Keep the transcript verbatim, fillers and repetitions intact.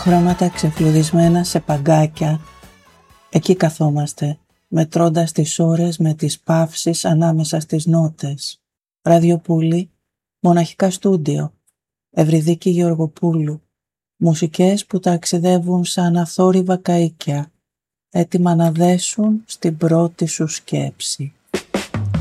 χρώματα ξεφλουδισμένα σε παγκάκια. Εκεί καθόμαστε, μετρώντας τις ώρες με τις παύσεις ανάμεσα στις νότες. Ραδιοπούλη, μοναχικά στούντιο, Ευρυδίκη Γεωργοπούλου. Μουσικές που ταξιδεύουν σαν αθόρυβα καΐκια, έτοιμα να δέσουν στην πρώτη σου σκέψη.